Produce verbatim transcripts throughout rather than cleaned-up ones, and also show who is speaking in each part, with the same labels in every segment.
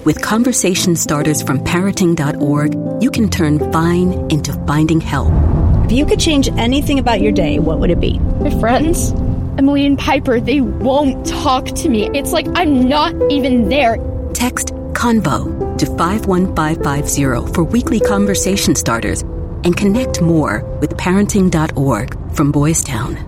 Speaker 1: With conversation starters from parenting dot org, you can turn fine into finding help.
Speaker 2: If you could change anything about your day, what would it be?
Speaker 3: My friends, Emily and Piper, they won't talk to me. It's like I'm not even there.
Speaker 1: Text CONVO to five one five five zero for weekly conversation starters and connect more with parenting dot org from Boys Town.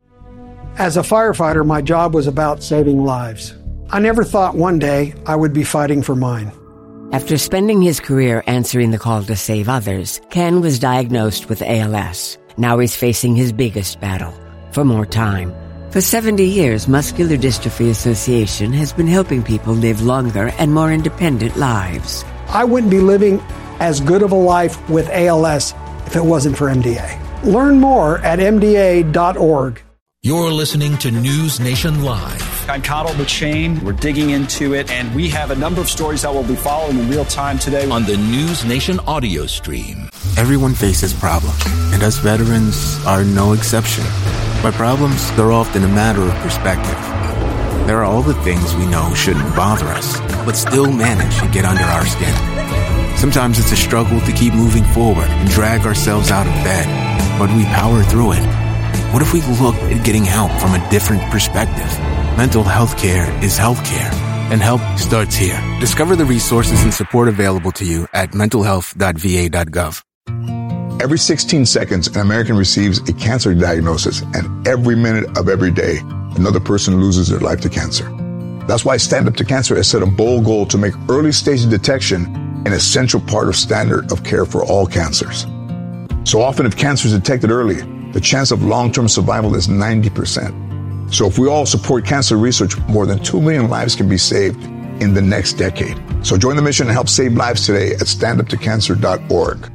Speaker 4: As a firefighter, my job was about saving lives. I never thought one day I would be fighting for mine.
Speaker 5: After spending his career answering the call to save others, Ken was diagnosed with A L S. Now he's facing his biggest battle, for more time. For seventy years, Muscular Dystrophy Association has been helping people live longer and more independent lives.
Speaker 4: I wouldn't be living as good of a life with A L S if it wasn't for M D A. Learn more at M D A dot org.
Speaker 6: You're listening to News Nation Live.
Speaker 7: I'm Connell McShane. We're digging into it, and we have a number of stories that we'll be following in real time today
Speaker 6: on the News Nation audio stream.
Speaker 8: Everyone faces problems, and us veterans are no exception. By problems, they're often a matter of perspective. There are all the things we know shouldn't bother us, but still manage to get under our skin. Sometimes it's a struggle to keep moving forward and drag ourselves out of bed, but we power through it. What if we looked at getting help from a different perspective? Mental health care is health care, and help starts here. Discover the resources and support available to you at mental health dot v a dot gov.
Speaker 9: Every sixteen seconds, an American receives a cancer diagnosis, and every minute of every day, another person loses their life to cancer. That's why Stand Up to Cancer has set a bold goal to make early stage detection an essential part of standard of care for all cancers. So often, if cancer is detected early, the chance of long-term survival is ninety percent. So if we all support cancer research, more than two million lives can be saved in the next decade. So join the mission and help save lives today at stand up to cancer dot org.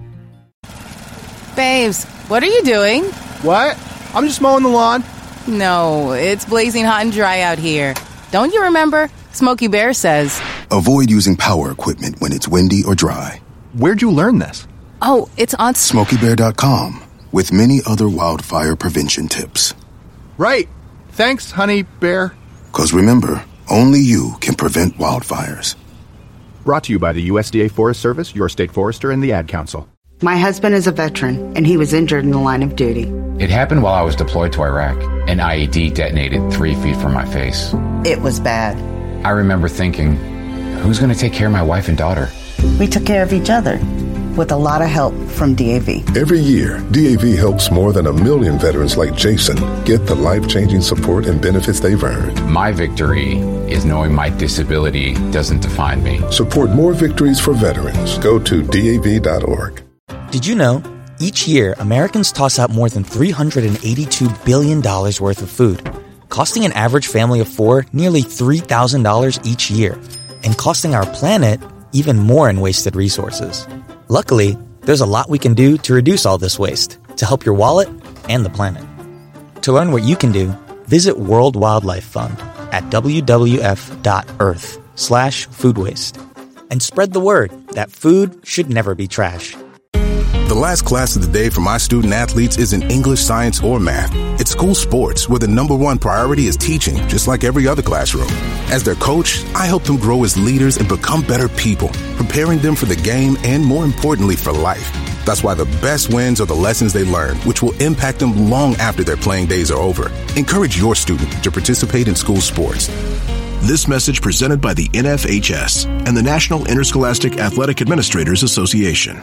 Speaker 10: Babes, what are you doing?
Speaker 11: What? I'm just mowing the lawn.
Speaker 10: No, it's blazing hot and dry out here. Don't you remember? Smokey Bear says,
Speaker 12: avoid using power equipment when it's windy or dry.
Speaker 11: Where'd you learn this?
Speaker 10: Oh, it's on
Speaker 12: smokey bear dot com with many other wildfire prevention tips.
Speaker 11: Right. Thanks, honey bear.
Speaker 12: Because remember, only you can prevent wildfires.
Speaker 11: Brought to you by the U S D A Forest Service, your state forester, and the Ad Council.
Speaker 13: My husband is a veteran, and he was injured in the line of duty.
Speaker 14: It happened while I was deployed to Iraq. An I E D detonated three feet from my face.
Speaker 13: It was bad.
Speaker 14: I remember thinking, who's going to take care of my wife and daughter?
Speaker 13: We took care of each other, with a lot of help from D A V.
Speaker 15: Every year, D A V helps more than a million veterans like Jason get the life-changing support and benefits they've earned.
Speaker 14: My victory is knowing my disability doesn't define me.
Speaker 15: Support more victories for veterans. Go to D A V dot org.
Speaker 16: Did you know, each year, Americans toss out more than three hundred eighty-two billion dollars worth of food, costing an average family of four nearly three thousand dollars each year, and costing our planet even more in wasted resources. Luckily, there's a lot we can do to reduce all this waste, to help your wallet and the planet. To learn what you can do, visit World Wildlife Fund at w w f dot earth slash food waste. And spread the word that food should never be trash.
Speaker 17: The last class of the day for my student athletes isn't English, science, or math. It's school sports, where the number one priority is teaching, just like every other classroom. As their coach, I help them grow as leaders and become better people, preparing them for the game and, more importantly, for life. That's why the best wins are the lessons they learn, which will impact them long after their playing days are over. Encourage your student to participate in school sports.
Speaker 18: This message presented by the N F H S and the National Interscholastic Athletic Administrators Association.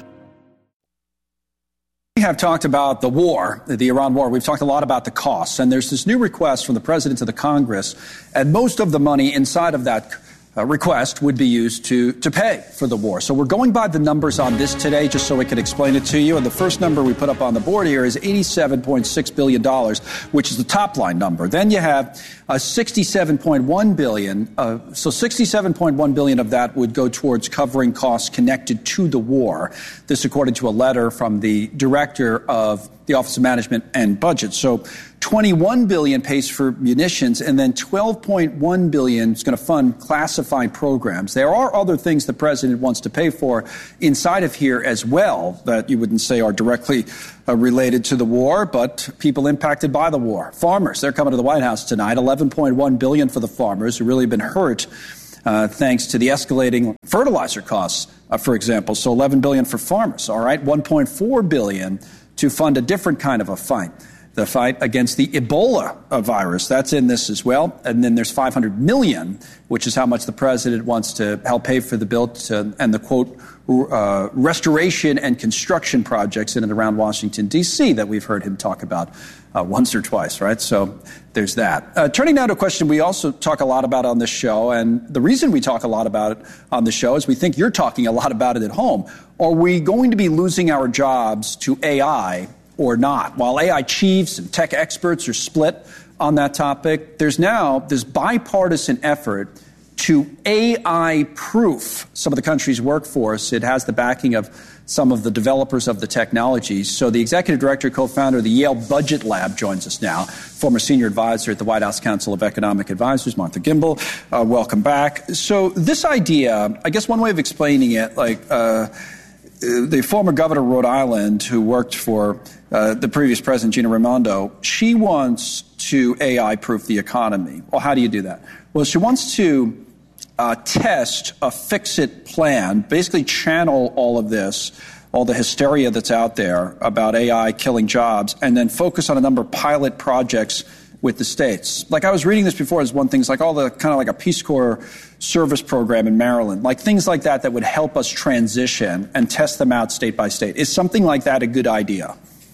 Speaker 7: We have talked about the war, the Iran war. We've talked a lot about the costs. And there's this new request from the President to the Congress. And most of the money inside of that uh, request would be used to, to pay for the war. So we're going by the numbers on this today, just so we can explain it to you. And the first number we put up on the board here is eighty-seven point six billion dollars, which is the top line number. Then you have uh, sixty-seven point one billion dollars. Uh, so sixty-seven point one billion dollars of that would go towards covering costs connected to the war. This according to a letter from the director of the Office of Management and Budget. So twenty-one billion dollars pays for munitions, and then twelve point one billion dollars is going to fund classified programs. There are other things the president wants to pay for inside of here as well that you wouldn't say are directly uh, related to the war, but people impacted by the war. Farmers, they're coming to the White House tonight. eleven point one billion dollars for the farmers who really have been hurt uh, thanks to the escalating fertilizer costs, uh, for example. So eleven billion dollars for farmers, all right, one point four billion dollars to fund a different kind of a fight. The fight against the Ebola virus, that's in this as well. And then there's five hundred million dollars, which is how much the president wants to help pay for the bill to, and the, quote, uh, restoration and construction projects in and around Washington, D C that we've heard him talk about uh, once or twice, right? So there's that. Uh, turning now to a question we also talk a lot about on this show, and the reason we talk a lot about it on the show is we think you're talking a lot about it at home. Are we going to be losing our jobs to A I or not? While A I chiefs and tech experts are split on that topic, there's now this bipartisan effort to A I-proof some of the country's workforce. It has the backing of some of the developers of the technology. So the executive director, co-founder of the Yale Budget Lab joins us now, former senior advisor at the White House Council of Economic Advisors, Martha Gimbel. Uh, welcome back. So this idea, I guess one way of explaining it, like uh, the former governor of Rhode Island who worked for uh, the previous president, Gina Raimondo, she wants to A I-proof the economy. Well, how do you do that? Well, she wants to uh, test a fix-it plan, basically channel all of this, all the hysteria that's out there about A I killing jobs, and then focus on a number of pilot projects with the states. Like I was reading this before, as one thing's like all the kind of like a Peace Corps service program in Maryland, like things like that that would help us transition and test them out state by state. Is something like that a good idea?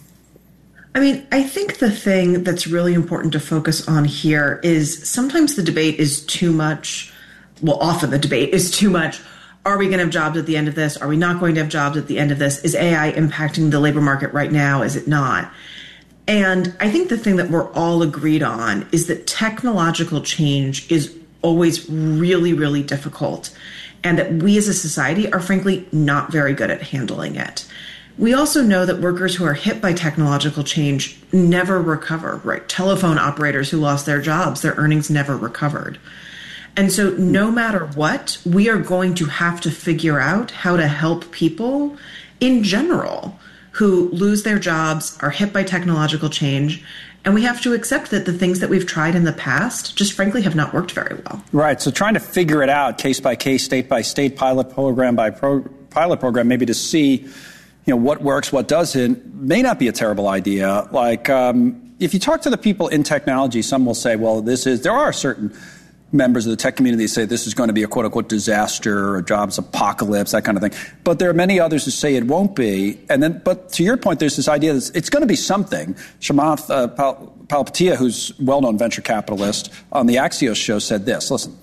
Speaker 19: I mean, I think the thing that's really important to focus on here is sometimes the debate is too much. Well, often the debate is too much. Are we going to have jobs at the end of this? Are we not going to have jobs at the end of this? Is A I impacting the labor market right now? Is it not? And I think the thing that we're all agreed on is that technological change is always really, really difficult, and that we as a society are frankly not very good at handling it. We also know that workers who are hit by technological change never recover, right? Telephone operators who lost their jobs, their earnings never recovered. And so no matter what, we are going to have to figure out how to help people in general who lose their jobs, are hit by technological change. And we have to accept that the things that we've tried in the past just frankly have not worked very well.
Speaker 7: Right. So trying to figure it out case by case, state by state, pilot program by pro- pilot program, maybe to see, you know, what works, what doesn't, may not be a terrible idea. Like um, if you talk to the people in technology, some will say, well, this is, there are certain members of the tech community say this is going to be a quote-unquote disaster or jobs apocalypse, that kind of thing. But there are many others who say it won't be. And then, but to your point, there's this idea that it's going to be something. Chamath uh, Pal- Palihapitiya, who's a well-known venture capitalist on the Axios show, said this. Listen.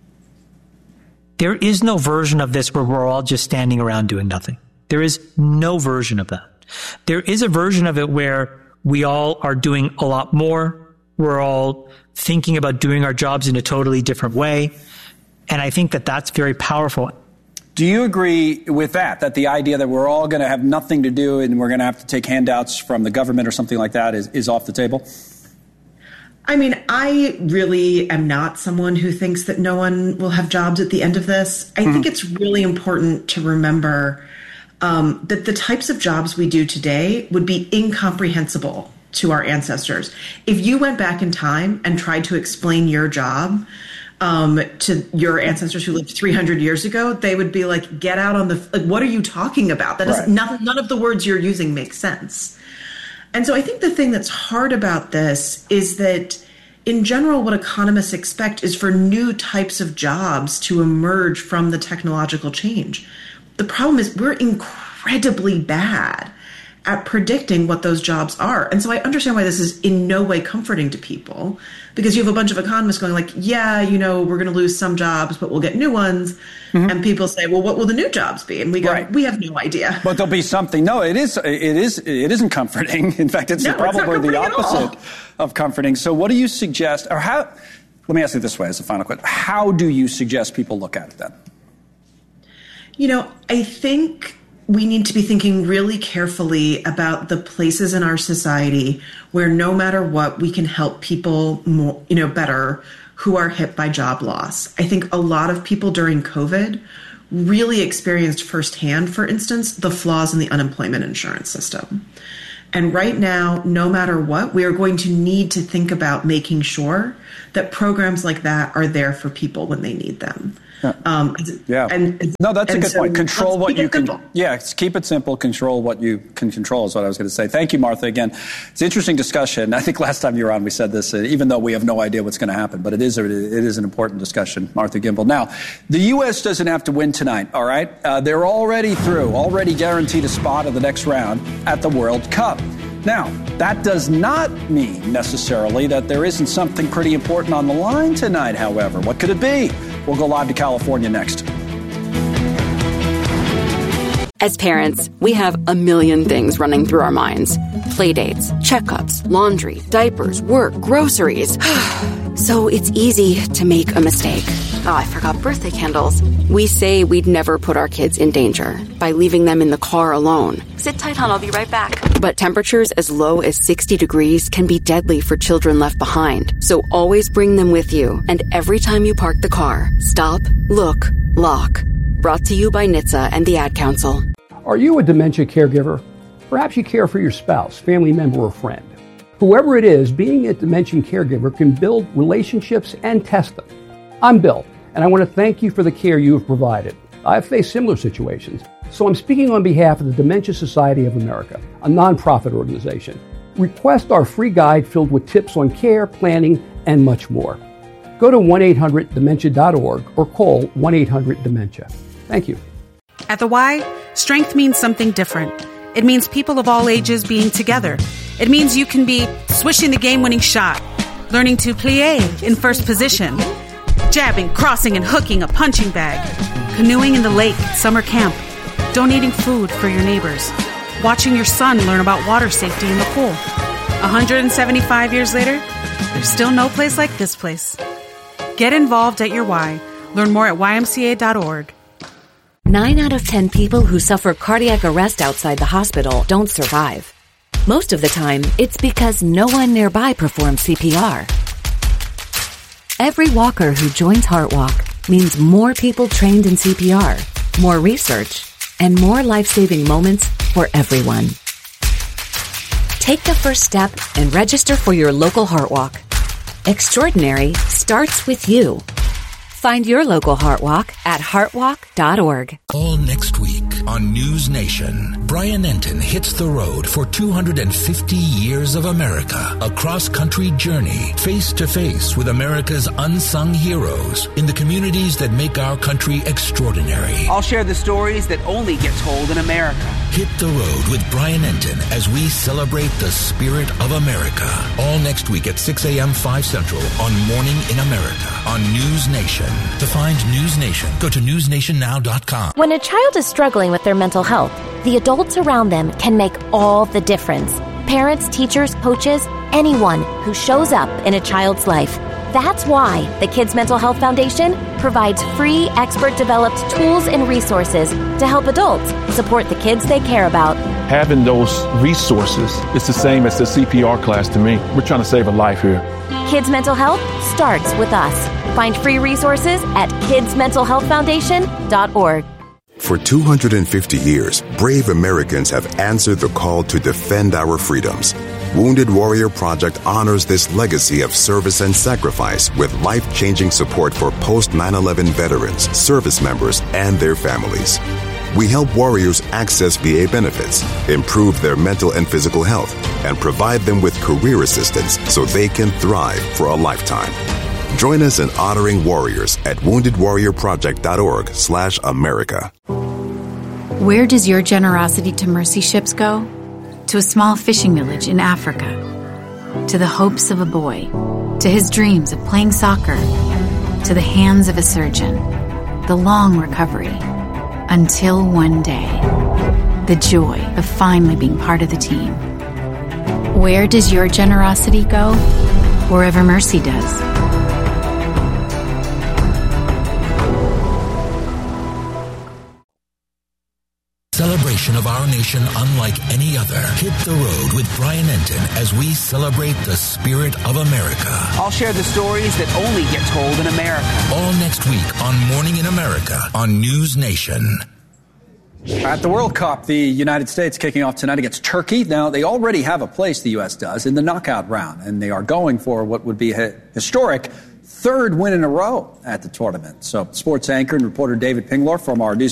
Speaker 20: There is no version of this where we're all just standing around doing nothing. There is no version of that. There is a version of it where we all are doing a lot more. We're all thinking about doing our jobs in a totally different way. And I think that that's very powerful.
Speaker 7: Do you agree with that, that the idea that we're all going to have nothing to do and we're going to have to take handouts from the government or something like that is, is off the table?
Speaker 19: I mean, I really am not someone who thinks that no one will have jobs at the end of this. I mm-hmm. think it's really important to remember um, that the types of jobs we do today would be incomprehensible to our ancestors. If you went back in time and tried to explain your job um, to your ancestors who lived three hundred years ago, they would be like, get out on the, like, what are you talking about? That right. is none, none of the words you're using make sense. And so I think the thing that's hard about this is that in general, what economists expect is for new types of jobs to emerge from the technological change. The problem is we're incredibly bad at predicting what those jobs are. And so I understand why this is in no way comforting to people, because you have a bunch of economists going like, yeah, you know, we're going to lose some jobs, but we'll get new ones. Mm-hmm. And people say, well, what will the new jobs be? And we go, right. we have no idea.
Speaker 7: But there'll be something. No, it is, it is, it isn't comforting. In fact, it's
Speaker 19: no,
Speaker 7: probably
Speaker 19: it's
Speaker 7: the opposite of comforting. So what do you suggest, or how, let me ask it this way as a final question. How do you suggest people look at it then?
Speaker 19: You know, I think we need to be thinking really carefully about the places in our society where no matter what, we can help people more, you know, better who are hit by job loss. I think a lot of people during COVID really experienced firsthand, for instance, the flaws in the unemployment insurance system. And right now, no matter what, we are going to need to think about making sure that programs like that are there for people when they need them. Um,
Speaker 7: yeah.
Speaker 19: And,
Speaker 7: no, that's a good
Speaker 19: so
Speaker 7: point. Control what you can.
Speaker 19: Simple.
Speaker 7: Yeah, keep it simple. Control what you can control is what I was going to say. Thank you, Martha. Again, it's an interesting discussion. I think last time you were on, we said this, uh, even though we have no idea what's going to happen, but it is a, it is an important discussion. Martha Gimbel. Now, the U S doesn't have to win tonight. All right, uh, they're already through, already guaranteed a spot in the next round at the World Cup. Now, that does not mean necessarily that there isn't something pretty important on the line tonight, however. What could it be? We'll go live to California next.
Speaker 21: As parents, we have a million things running through our minds. Playdates, checkups, laundry, diapers, work, groceries. So it's easy to make a mistake. Oh, I forgot birthday candles. We say we'd never put our kids in danger by leaving them in the car alone. Sit tight, hon, I'll be right back. But temperatures as low as sixty degrees can be deadly for children left behind. So always bring them with you. And every time you park the car, stop, look, lock. Brought to you by N H T S A and the Ad Council.
Speaker 22: Are you a dementia caregiver? Perhaps you care for your spouse, family member, or friend. Whoever it is, being a dementia caregiver can build relationships and test them. I'm Bill, and I want to thank you for the care you have provided. I've faced similar situations, so I'm speaking on behalf of the Dementia Society of America, a nonprofit organization. Request our free guide filled with tips on care, planning, and much more. Go to one eight hundred dementia dot org or call one eight hundred dementia. Thank you.
Speaker 23: At the Y, strength means something different. It means people of all ages being together. It means you can be swishing the game-winning shot, learning to plie in first position, jabbing, crossing, and hooking a punching bag, canoeing in the lake at summer camp, donating food for your neighbors, watching your son learn about water safety in the pool. one hundred seventy-five years later, there's still no place like this place. Get involved at your Y. Learn more at Y M C A dot org.
Speaker 24: Nine out of ten people who suffer cardiac arrest outside the hospital don't survive. Most of the time, it's because no one nearby performs C P R. Every walker who joins HeartWalk means more people trained in C P R, more research, and more life-saving moments for everyone. Take the first step and register for your local HeartWalk. Extraordinary starts with you. Find your local HeartWalk at heart walk dot org.
Speaker 6: All next week on News Nation, Brian Enton hits the road for two hundred fifty years of America, a cross-country journey, face-to-face with America's unsung heroes in the communities that make our country extraordinary.
Speaker 25: I'll share the stories that only get told in America.
Speaker 6: Hit the road with Brian Enton as we celebrate the spirit of America. All next week at six a.m. five Central on Morning in America on News Nation. To find News Nation, go to news nation now dot com.
Speaker 26: When a child is struggling with their mental health, the adults around them can make all the difference. Parents, teachers, coaches, anyone who shows up in a child's life. That's why the Kids Mental Health Foundation provides free, expert-developed tools and resources to help adults support the kids they care about.
Speaker 27: Having those resources is the same as the C P R class to me. We're trying to save a life here.
Speaker 26: Kids Mental Health starts with us. Find free resources at kids mental health foundation dot org.
Speaker 12: For two hundred fifty years, brave Americans have answered the call to defend our freedoms. Wounded Warrior Project honors this legacy of service and sacrifice with life-changing support for post nine eleven veterans, service members, and their families. We help warriors access V A benefits, improve their mental and physical health, and provide them with career assistance so they can thrive for a lifetime. Join us in honoring warriors at wounded warrior project dot org slash America.
Speaker 28: Where does your generosity to mercy ships go? To a small fishing village in Africa. To the hopes of a boy. To his dreams of playing soccer. To the hands of a surgeon. The long recovery. Until one day. The joy of finally being part of the team. Where does your generosity go? Wherever mercy does.
Speaker 6: Celebration of our nation unlike any other. Hit the road with Brian Enton as we celebrate the spirit of America.
Speaker 25: I'll share the stories that only get told in America.
Speaker 6: All next week on Morning in America on News Nation.
Speaker 7: At the World Cup, the United States kicking off tonight against Turkey. Now, they already have a place, the U S does, in the knockout round, and they are going for what would be a historic third win in a row at the tournament. So sports anchor and reporter David Pingler from our News